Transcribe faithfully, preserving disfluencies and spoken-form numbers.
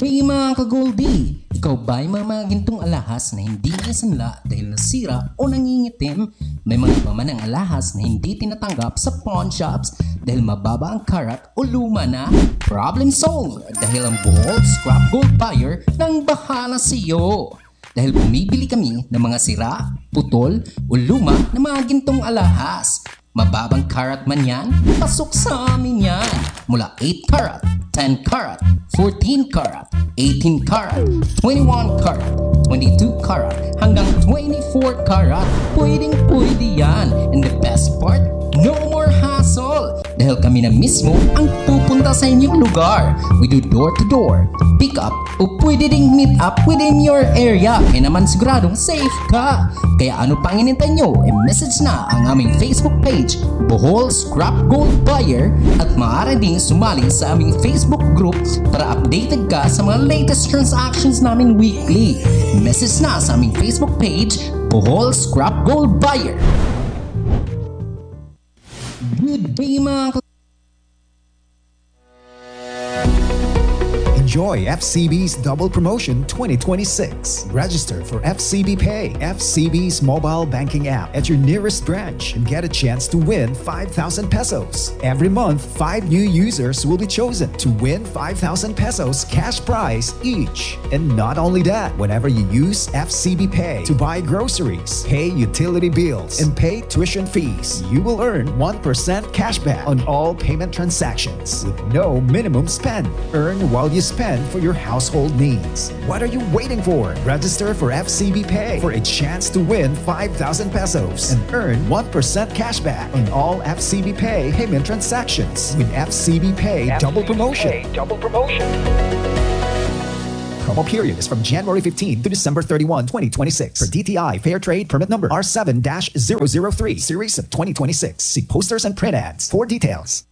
day mga ka-Goldie! Ikaw ba'y mamagintong alahas na hindi naisanla dahil nasira o nangingitim? May mga pa man ang alahas na hindi tinatanggap sa pawn shops dahil mababa ang karat o luma na? Problem solved! Dahil ang Bohol Scrap Gold Buyer nang bahala sa iyo! Dahil bumibili kami ng mga sira, putol o luma na mga gintong alahas. Mababang karat man yan, pasok sa amin yan. Mula eight karat, ten karat, fourteen karat, eighteen karat, twenty-one karat, twenty-two karat, hanggang twenty-four karat. Pwedeng pwede yan. And the best part, no more hassle. Dahil kami na mismo ang pupunta sa inyong lugar. We do door to door, pick up, o pwede ding meet up within your area. Kaya naman siguradong safe ka. Kaya ano pang inintay nyo, i-message na ang aming Facebook page, Bohol Scrap Gold Buyer, at maaari ding sumali sa aming Facebook group para updated ka sa mga latest transactions namin weekly. Message na sa aming Facebook page, Bohol Scrap Gold Buyer. Good day mga ka- Enjoy F C B's Double Promotion twenty twenty-six. Register for F C B Pay, F C B's mobile banking app at your nearest branch and get a chance to win five thousand pesos. Every month, five new users will be chosen to win five thousand pesos cash prize each. And not only that, whenever you use F C B Pay to buy groceries, pay utility bills, and pay tuition fees, you will earn one percent cashback on all payment transactions with no minimum spend. Earn while you spend for your household needs. What are you waiting for? Register for F C B Pay for a chance to win five thousand pesos and earn one percent cashback on all F C B Pay payment transactions with F C B Pay Double Promotion. Double promotion. Promo period is from January fifteenth to December thirty-first, twenty twenty-six. For D T I Fair Trade Permit Number R seven dash zero zero three, Series of twenty twenty-six. See posters and print ads for details.